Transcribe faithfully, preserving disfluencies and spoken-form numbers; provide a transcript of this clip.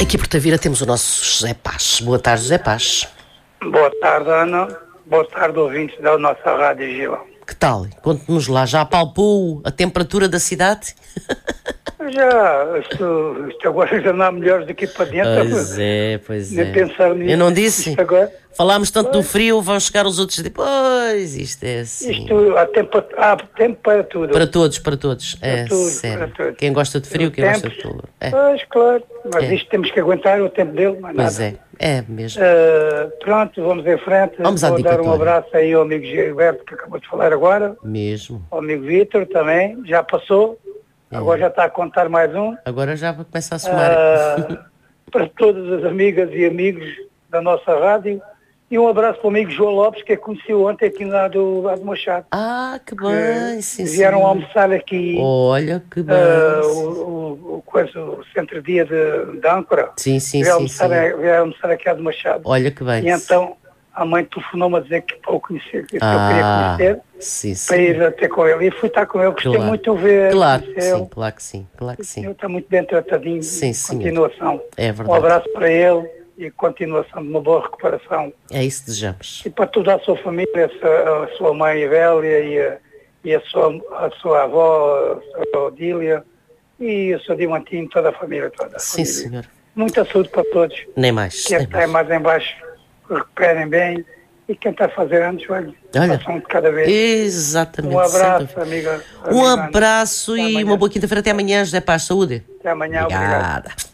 Aqui por Tavira temos o nosso José Paz. Boa tarde, José Paz. Boa tarde, Ana. Boa tarde, ouvintes da nossa Rádio Gilão. Que tal? Conte-nos lá, já apalpou a temperatura da cidade? Já, isto, isto agora já não há melhores daqui para dentro. Pois é, pois Nem é. pensar nisso. Eu não disse? Isto agora, Falámos tanto pois. do frio, vão chegar os outros depois. Isto é assim. isto há tempo, há tempo para tudo. Para todos, para todos. Para é tudo, sério. para tudo. Quem gosta de frio, O quem tempo, gosta de tudo. É. Pois, claro. Mas É. isto temos que aguentar o tempo dele, mas Pois nada. é, é mesmo. Uh, pronto, vamos em frente. Vamos à Vou dar um dicatória. abraço aí ao amigo Gilberto, que acabou de falar agora. Mesmo. Ao amigo Vítor também, já passou. É. Agora já está a contar mais um. Agora já começa a somar. Ah, para todas as amigas e amigos da nossa rádio. E um abraço para o amigo João Lopes, que conheceu ontem aqui lá do, lá do Machado. Ah, que bem, sim, Vieram senhor. almoçar aqui Olha, que bem. ah, o, o, o, coisa, o centro-dia de, de Âncora. Sim, sim, Vieram sim, sim. almoçar, vieram almoçar aqui à do Machado. Olha que bem. E então a mãe telefonou-me a dizer que para o conhecer, que Ah, eu queria conhecer, sim, sim. para ir até com ele. E fui estar com ele, gostei Claro. muito de o ver. Claro que conhecê-lo. sim, claro que sim, claro que O senhor sim. está muito bem tratadinho. Sim, senhor. Continuação. É Um verdade. abraço para ele e continuação de uma boa recuperação. É isso que desejamos. E para toda a sua família, a sua, a sua mãe Vélia e, a, e a, sua, a sua avó, a sua Odília, e o seu Diamantino, toda a família toda. A Sim, família. senhor. Muita saúde para todos. Nem mais. Quem Nem está mais. mais em baixo, recuperem bem. E quem está a fazer antes, olha, Olha. façam de cada vez. Exatamente. Um abraço, sem dúvida. amiga. Um amiga Ana. abraço Até e amanhã. uma boa quinta-feira. Até amanhã, José Paz. Saúde. Até amanhã, obrigado. Obrigada.